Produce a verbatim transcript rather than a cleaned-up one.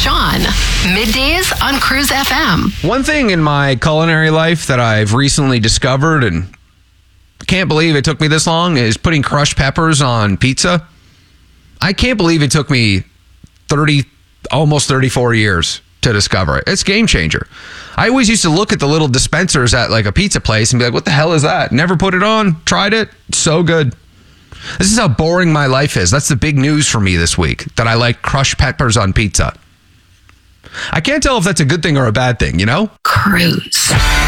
Sean. Middays on Cruise F M. One thing in my culinary life that I've recently discovered and can't believe it took me this long is putting crushed peppers on pizza. I can't believe it took me thirty, almost thirty-four years to discover it. It's a game changer. I always used to look at the little dispensers at like a pizza place and be like, what the hell is that? Never put it on, tried it. So good. This is how boring my life is. That's the big news for me this week, that I like crushed peppers on pizza. I can't tell if that's a good thing or a bad thing, you know? Cruise.